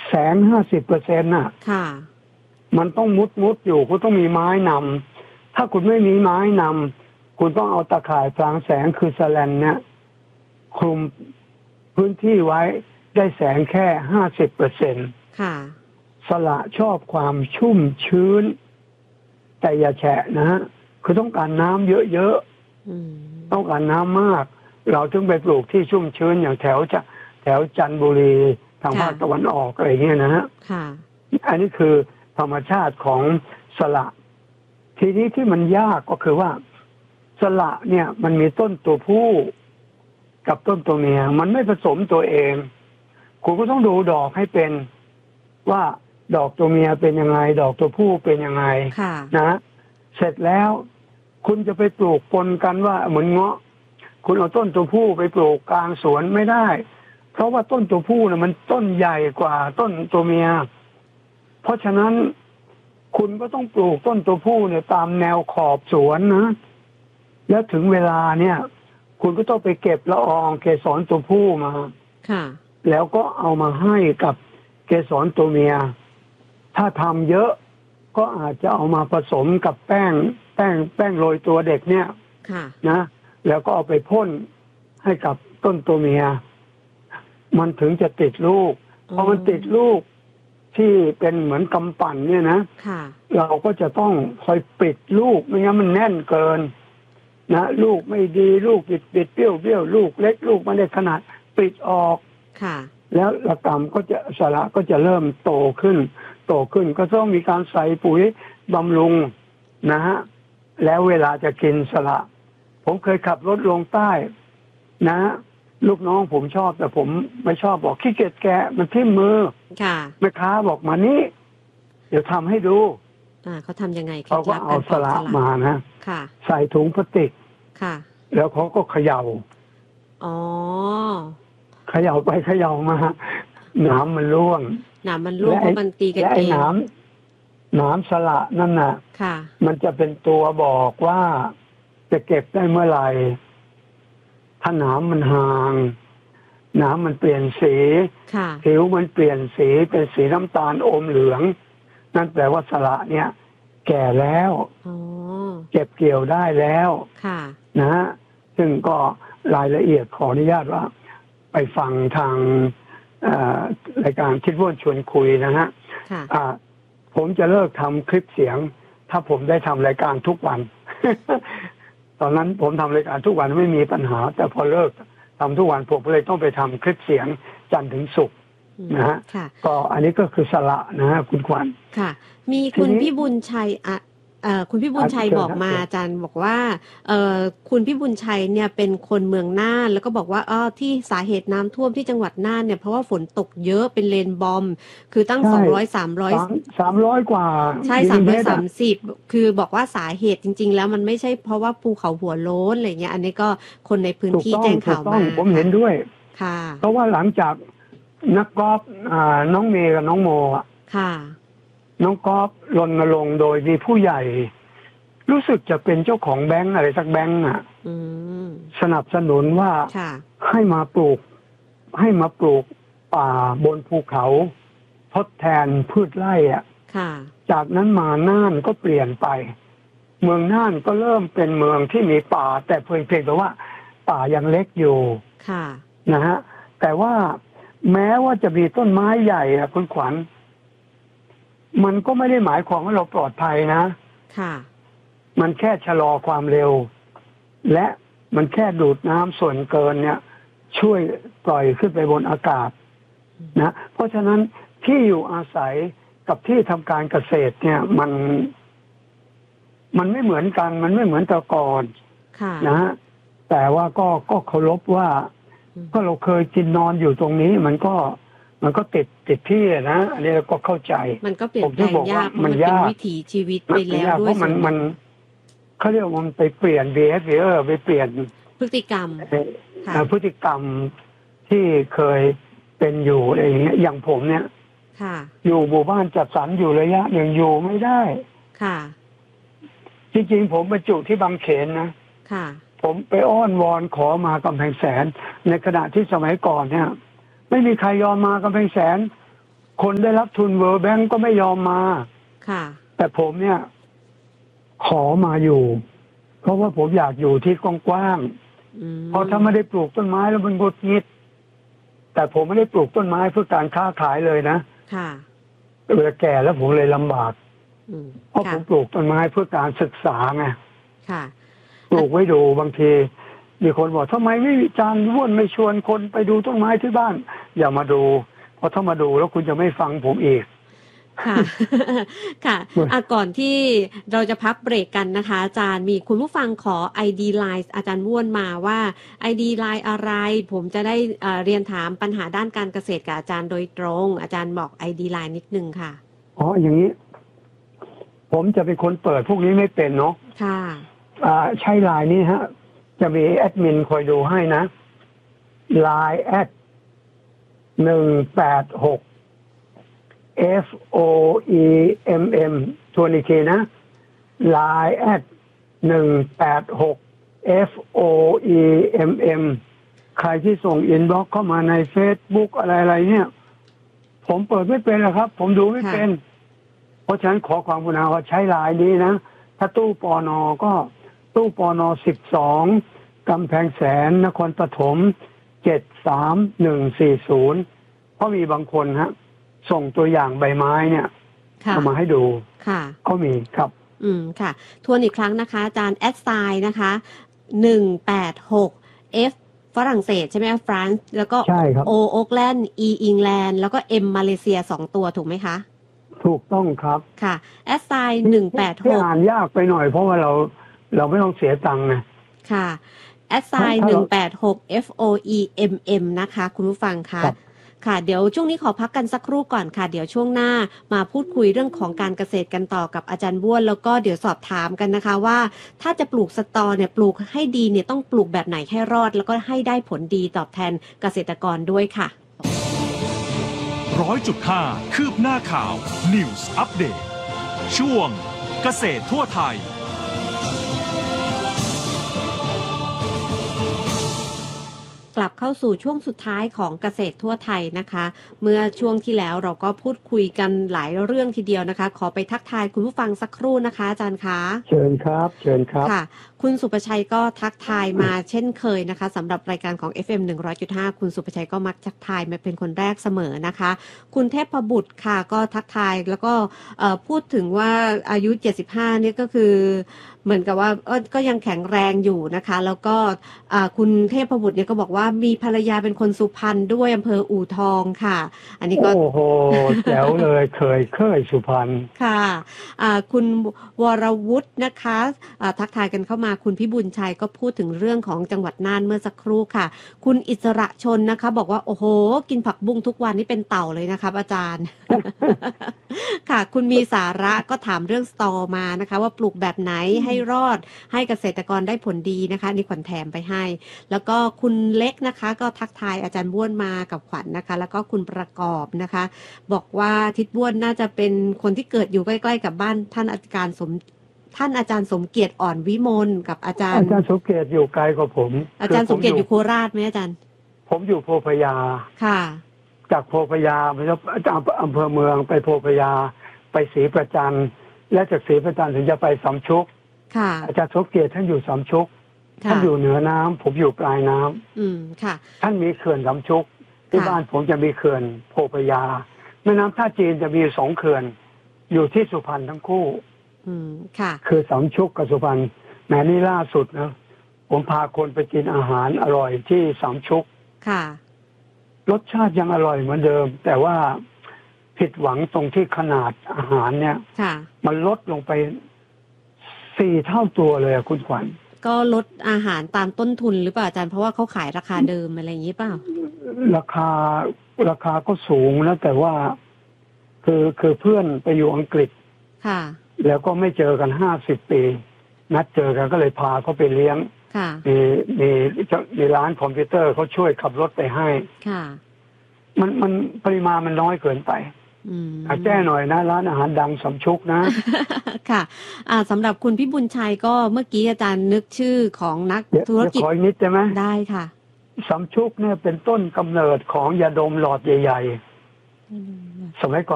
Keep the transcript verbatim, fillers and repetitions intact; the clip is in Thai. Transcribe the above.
แสงห้าสิบเปอร์เซ็นต์น่ะค่ะมันต้องมุดมุดอยู่คุณต้องมีไม้นำถ้าคุณไม่มีไม้นำคุณต้องเอาตะข่ายพรางแสงคือแสแลนเนี่ยคลุมพื้นที่ไว้ได้แสงแค่ห้าสิบเปอร์เซ็นต์ค่ะสละชอบความชุ่มชื้นแต่อย่าแฉะนะฮะคือต้องการน้ำเยอะๆต้องการน้ำมากเราถึงไปปลูกที่ชุ่มชื้นอย่างแถวจะแถวจันทบุรีทางภาคตะวันออกอะไรเงี้ยนะฮะอันนี้คือธรรมชาติของสละทีนี้ที่มันยากก็คือว่าสละเนี่ยมันมีต้นตัวผู้กับต้นตัวเมียมันไม่ผสมตัวเองคุณก็ต้องดูดอกให้เป็นว่าดอกตัวเมียเป็นยังไงดอกตัวผู้เป็นยังไงนะเสร็จแล้วคุณจะไปปลูกปนกันว่าเหมือนเงาะคุณเอาต้นตัวผู้ไปปลูกกลางสวนไม่ได้เพราะว่าต้นตัวผู้เนี่ยมันต้นใหญ่กว่าต้นตัวเมียเพราะฉะนั้นคุณก็ต้องปลูกต้นตัวผู้เนี่ยตามแนวขอบสวนนะแล้วถึงเวลาเนี่ยคุณก็ต้องไปเก็บละอองเกสรตัวผู้มาค่ะแล้วก็เอามาให้กับเกสรตัวเมียถ้าทำเยอะก็อาจจะเอามาผสมกับแป้งแป้งแป้งโรยตัวเด็กเนี่ยนะแล้วก็เอาไปพ่นให้กับต้นตัวเมียมันถึงจะติดลูกพอมันติดลูกที่เป็นเหมือนกำปั่นเนี่ยนะเราก็จะต้องคอยปิดลูกไม่งั้นมันแน่นเกินนะลูกไม่ดีลูกปิดปิดเปี้ยวเปี้ยวลูกเล็กลูกมันได้ขนาดปิดออกแล้วระกำก็จะสละก็จะเริ่มโตขึ้นโตขึ้นก็ต้องมีการใส่ปุ๋ยบำรุงนะฮะแล้วเวลาจะกินสละผมเคยขับรถลงใต้นะลูกน้องผมชอบแต่ผมไม่ชอบบอกขี้เกียจแกะมันทิ่มมือแม่ค้าบอกมานี้เดี๋ยวทำให้ดูเขาทำยังไงเขาก็เอาสละมานะใส่ถุงพลาสติกแล้วเขาก็เขย่าอ๋อเขย่าไปเขย่ามาหนามมันร่วงหนามมันร่วงเพราะมันตีกันเองและไอ้หนามหนามสละนั่นน่ะมันจะเป็นตัวบอกว่าจะเก็บได้เมื่อไหร่ถ้าหนามมันห่างหนามมันเปลี่ยนสีผิวมันเปลี่ยนสีเป็นสีน้ำตาลอมเหลืองนั่นแปลว่าสละเนี่ยแก่แล้วเก็บเกี่ยวได้แล้วนะฮะซึ่งก็รายละเอียดขออนุญาตว่าไปฟังทางรายการคิดว่านชวนคุยนะฮะผมจะเลิกทำคลิปเสียงถ้าผมได้ทำรายการทุกวัน ตอนนั้นผมทำรายการทุกวันไม่มีปัญหาแต่พอเลิกทำทุกวันผมเลยต้องไปทำคลิปเสียงจันทร์ถึงศุกร์นะฮะก็อันนี้ก็คือสละนะฮะคุณขวัญค่ะมีคุณพี่บุญชัยอ่ะคุณพี่บุญชัยบอกมาอาจารย์บอกว่าคุณพี่บุญชัยเนี่ยเป็นคนเมืองน่านแล้วก็บอกว่าอ๋อที่สาเหตุน้ำท่วมที่จังหวัดน่านเนี่ยเพราะว่าฝนตกเยอะเป็นเลนบอมคือตั้งสองร้อยสามร้อยสามร้อยกว่าใช่สามร้อยสามสิบคือบอกว่าสาเหตุจริงๆแล้วมันไม่ใช่เพราะว่าภูเขาหัวโล้นอะไรเงี้ยอันนี้ก็คนในพื้นที่แจ้งข่าวมาผมเห็นด้วยค่ะเพราะว่าหลังจากนักกอล์ฟน้องเมย์กับน้องโมอ่ะค่ะน้องกอล์ฟรณรงค์โดยมีผู้ใหญ่รู้สึกจะเป็นเจ้าของแบงก์อะไรสักแบงก์อ่ะสนับสนุนว่าให้มาปลูกให้มาปลูกป่าบนภูเขาทดแทนพืชไร่อ่ะจากนั้นมาน่านก็เปลี่ยนไป เมืองน่านก็เริ่มเป็นเมืองที่มีป่าแต่เพียงเพียงแต่ว่าป่ายังเล็กอยู่นะฮะแต่ว่าแม้ว่าจะมีต้นไม้ใหญ่อะคุณขวัญมันก็ไม่ได้หมายความว่าเราปลอดภัยนะค่ะมันแค่ชะลอความเร็วและมันแค่ดูดน้ำส่วนเกินเนี่ยช่วยปล่อยขึ้นไปบนอากาศนะเพราะฉะนั้นที่อยู่อาศัยกับที่ทำการเกษตรเนี่ยมันมันไม่เหมือนกันมันไม่เหมือนแต่ก่อนนะแต่ว่าก็ก็เคารพว่าก็เราเคยกินนอนอยู่ตรงนี้มันก็มันก็ติดติดที่นะอันนี้เราก็เข้าใจมันก็เปลี่ยนแปลงยากมันเป็นวิถีชีวิตไปแล้วด้วยเพราะมันมันเขาเรียกว่ามันไปเปลี่ยน behavior ไปเปลี่ยนพฤติกรรมพฤติกรรมที่เคยเป็นอยู่อะไรอย่างเงี้ยอย่างผมเนี่ยอยู่หมู่บ้านจัดสรรอยู่ระยะหนึ่งอยู่ไม่ได้ค่ะจริงๆผมบรรจุที่บางเขนนะค่ะผมไปอ้อนวอนขอมากำแพงแสนในขณะที่สมัยก่อนเนี่ยไม่มีใครยอมมากำแพงแสนคนได้รับทุนเวิร์แบงก์ก็ไม่ยอมมาค่ะแต่ผมเนี่ยขอมาอยู่เพราะว่าผมอยากอยู่ที่กว้างๆเพราะถ้าไม่ได้ปลูกต้นไม้แล้วมันงดงิดแต่ผมไม่ได้ปลูกต้นไม้เพื่อการค้าขายเลยนะค่ะเวลาแก่แล้วผมเลยลำบากเพราะผมปลูกต้นไม้เพื่อการศึกษาไงค่ะปลูกไว้ดูบางทีมีคนบอกทำไมไม่อาจารย์ว่นไม่ชวนคนไปดูต้นไม้ที่บ้านอย่ามาดูเพราะถ้ามาดูแล้วคุณจะไม่ฟังผมอีกค่ะค่ะอ่ะก่อนที่เราจะพักเบรกกันนะคะอาจารย์มีคุณผู้ฟังขอ ไอ ดี Line อาจารย์ว่นมาว่า ไอ ดี Line อะไรผมจะได้เรียนถามปัญหาด้านการเกษตรกับอาจารย์โดยตรงอาจารย์บอก ไอ ดี Line นิดนึงค่ะอ๋ออย่างนี้ผมจะเป็นคนเปิดพวกนี้ไม่เป็นเนาะค่ะอ่าใช้ Line นี้ฮะจะมีแอดมินคอยดูให้นะ Line แอดหนึ่งแปดหกF O E M M ทวนอีกทีนะ Line แอดหนึ่งแปดหก F O E M M ใครที่ส่งอินบ็อกซ์เข้ามาใน Facebook อะไรๆเนี่ยผมเปิดไม่เป็นหรอกครับผมดูไม่เป็นเพราะฉะนั้นขอความกรุณาว่าใช้ Line นี้นะถ้าตู้ปนก็ตู้ปนสิบสองกำแพงแสนนครปฐมเจ็ดสามหนึ่งสี่ศูนย์เพราะมีบางคนฮะส่งตัวอย่างใบไม้เนี่ยเอามาให้ดูค่ะก็มีครับอืมค่ะทวนอีกครั้งนะคะอาจารย์แอดไซน์นะคะหนึ่งแปดหก F ฝรั่งเศสใช่ไหมฟรานซ์แล้วก็ O โอ๊กแลนด์ E อิงแลนด์แล้วก็ M มาเลเซียสองตัวถูกไหมคะถูกต้องครับค่ะแอดไซน์หนึ่งแปดหกอ่านยากไปหน่อยเพราะว่าเราเราไม่ต้องเสียตังค์นะค่ะแอดไซน์หนึ่งแปดหก F O E M M นะคะคุณผู้ฟังคะค่ะเดี๋ยวช่วงนี้ขอพักกันสักครู่ก่อนค่ะเดี๋ยวช่วงหน้ามาพูดคุยเรื่องของการเกษตรกันต่อกับอาจารย์บ้วนแล้วก็เดี๋ยวสอบถามกันนะคะว่าถ้าจะปลูกสตอเนี่ยปลูกให้ดีเนี่ยต้องปลูกแบบไหนให้รอดแล้วก็ให้ได้ผลดีตอบแทนเกษตรกรด้วยค่ะร้อยจุดห้าคืบหน้าข่าว News Update ช่วงเกษตรทั่วไทยกลับเข้าสู่ช่วงสุดท้ายของเกษตรทั่วไทยนะคะเมื่อช่วงที่แล้วเราก็พูดคุยกันหลายเรื่องทีเดียวนะคะขอไปทักทายคุณผู้ฟังสักครู่นะคะอาจารย์คะเชิญครับเชิญครับค่ะคุณสุประชัยก็ทักทายมาเช่นเคยนะคะสำหรับรายการของ เอฟ เอ็ม หนึ่งร้อยจุดห้า คุณสุประชัยก็มักทักทายมาเป็นคนแรกเสมอนะคะคุณเทพบุตรค่ะก็ทักทายแล้วก็พูดถึงว่าอายุเจ็ดสิบห้านี่ก็คือเหมือนกับว่าก็ยังแข็งแรงอยู่นะคะแล้วก็คุณเทพบุตรเนี่ยก็บอกว่ามีภรรยาเป็นคนสุพรรณด้วยอำเภออู่ทองค่ะอันนี้ก็โอ้โหแจ๋วเลยเคยเคยสุพรรณค่ะคุณวรวุฒินะคะทักทายกันเข้ามาคุณพิบูลชัยก็พูดถึงเรื่องของจังหวัดน่านเมื่อสักครู่ค่ะคุณอิสระชนนะคะบอกว่าโอ้โหกินผักบุ้งทุกวันนี่เป็นเต่าเลยนะครับอาจารย์ ค่ะคุณมีสาระก็ถามเรื่องสตอมานะคะว่าปลูกแบบไหนให้รอดให้เกษตรกรได้ผลดีนะคะนี่ขวัญแถมไปให้แล้วก็คุณเล็กนะคะก็ทักทายอาจารย์บ้วนมากับขวัญ น, นะคะแล้วก็คุณประกอบนะคะบอกว่าทิศบ้วนน่าจะเป็นคนที่เกิดอยู่ใกล้ๆกับบ้านท่านอาจารย์สมท่านอาจารย์สมเกียรติอ่อนวิมลกับอาจารย์อาจารย์สมเกียรติอยู่ไกลกว่าผมอาจารย์สมเกียรติอยู่โคราชไหมอาจารย์ผมอยู่โพพยาค่ะจากโพพยาไปจากอำเภอเมืองไปโพพยาไปศรีประจันและจากศรีประจันถึงจะไปสามชุกค่ะอาจารย์สมเกียรติท่านอยู่สามชุกท่านอยู่เหนือน้ำผมอยู่ปลายน้ำอืมค่ะท่านมีเขื่อนสามชุกที่บ้านผมจะมีเขื่อนโพพยาแม่น้ำท่าจีนจะมีสองเขื่อนอยู่ที่สุพรรณทั้งคู่อืมค่ะคือสามชุกกับสุพรรณแม้นี่ล่าสุดนะผมพาคนไปกินอาหารอร่อยที่สามชุกค่ะรสชาติยังอร่อยเหมือนเดิมแต่ว่าผิดหวังตรงที่ขนาดอาหารเนี่ยมันลดลงไปสี่เท่าตัวเลยอะคุณขวัญก็ลดอาหารตามต้นทุนหรือเปล่าอาจารย์เพราะว่าเขาขายราคาเดิมอะไรอย่างนี้เปล่าราคาราคาก็สูงนะแต่ว่าคือคือเพื่อนไปอยู่อังกฤษค่ะแล้วก็ไม่เจอกันห้าสิบปีนัดเจอกันก็เลยพาเขาไปเลี้ยงค่ะมีมีมีร้านคอมพิวเตอร์เขาช่วยขับรถไปให้ค่ะมันมันปริมาณมันน้อยเกินไปแจ้หน่อยนะร้านอาหารดังสำชุกนะค่ะอ่าสำหรับคุณพี่บุญชัยก็เมื่อกี้อาจารย์นึกชื่อของนักธุรกิจขออีกนิดใช่ไหมได้ค่ะสำชุกเนี่ยเป็นต้นกำเนิดของยาดมหลอดใหญ่สมัยก่อน